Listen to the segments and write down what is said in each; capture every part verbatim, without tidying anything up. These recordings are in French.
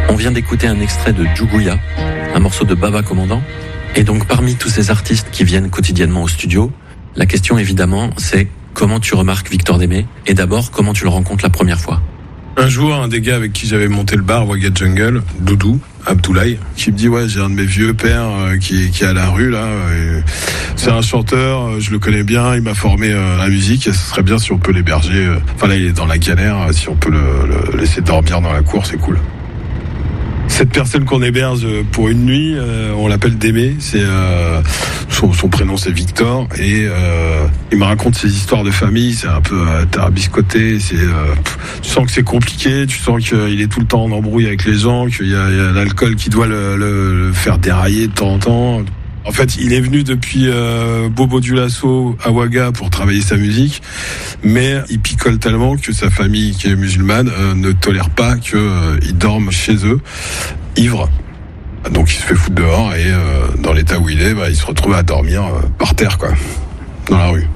On vient d'écouter un extrait de Djougouya, un morceau de Baba Commandant. Et donc parmi tous ces artistes qui viennent quotidiennement au studio, la question évidemment c'est comment tu remarques Victor Démé et d'abord comment tu le rencontres la première fois. Un jour, un des gars avec qui j'avais monté le bar Wagga Jungle, Doudou Abdoulaye, qui me dit ouais j'ai un de mes vieux pères euh, qui, qui est à la rue là, et c'est un chanteur, euh, je le connais bien, il m'a formé euh, à la musique et ce serait bien si on peut l'héberger. Euh, enfin là il est dans la galère, euh, si on peut le, le laisser dormir dans la cour, c'est cool. Cette personne qu'on héberge pour une nuit, euh, on l'appelle Démé. C'est euh, son, son prénom c'est Victor et euh, il me raconte ses histoires de famille. C'est un peu euh, tarabiscoté. C'est, euh, tu sens que c'est compliqué. Tu sens qu'il est tout le temps en embrouille avec les gens, qu'il y a, il y a l'alcool qui doit le, le, le faire dérailler de temps en temps. En fait, il est venu depuis euh, Bobo Dioulasso à Ouaga pour travailler sa musique, mais il picole tellement que sa famille, qui est musulmane, euh, ne tolère pas qu'il euh, dorme chez eux, ivre. Donc il se fait foutre dehors et euh, dans l'état où il est, bah, il se retrouve à dormir euh, par terre, quoi, dans la rue.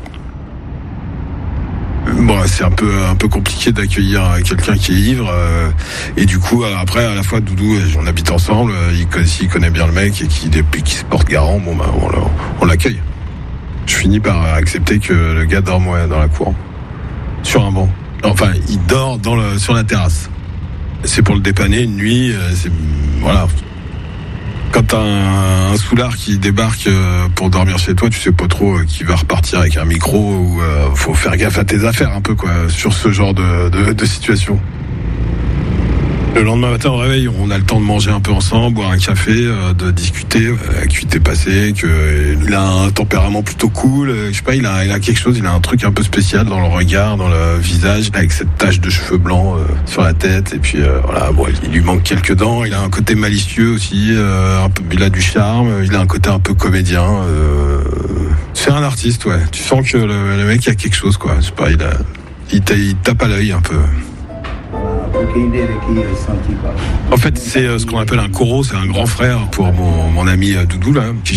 Bon, c'est un peu un peu compliqué d'accueillir quelqu'un qui est ivre euh, et du coup après à la fois Doudou, on habite ensemble, il s'il connaît bien le mec et qui qui se porte garant, bon bah on, on l'accueille. Je finis par accepter que le gars dorme ouais, dans la cour sur un banc. Enfin, il dort dans le sur la terrasse. C'est pour le dépanner une nuit, c'est voilà. Quand t'as un, un soulard qui débarque pour dormir chez toi, tu sais pas trop qui va repartir avec un micro ou euh, faut faire gaffe à tes affaires un peu quoi sur ce genre de, de, de situation. Le lendemain matin au réveil, on a le temps de manger un peu ensemble, boire un café, euh, de discuter, euh, qui t'est passé, que euh, il a un tempérament plutôt cool, euh, je sais pas, il a, il a quelque chose, il a un truc un peu spécial dans le regard, dans le visage, avec cette tache de cheveux blancs euh, sur la tête, et puis euh, voilà, bon, il lui manque quelques dents, il a un côté malicieux aussi, euh, un peu, il a du charme, il a un côté un peu comédien. Euh, c'est un artiste, ouais. Tu sens que le, le mec a quelque chose, quoi. Je sais pas, il a, il, il tape à l'œil un peu. En fait, c'est ce qu'on appelle un coro, c'est un grand frère pour mon, mon ami Doudou là, qui